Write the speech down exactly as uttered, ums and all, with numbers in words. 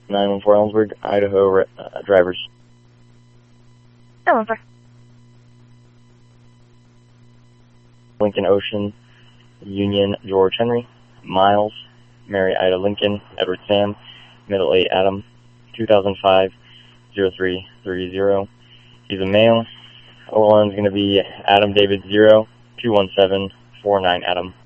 nine one four Ellensburg, Idaho, uh, drivers. nine one four. Lincoln Ocean, Union George Henry, Miles, Mary Ida Lincoln, Edward Sam, Middle eight Adam, two thousand five, zero three three zero. He's a male. O L N is going to be Adam David zero, two one seven, four nine Adam.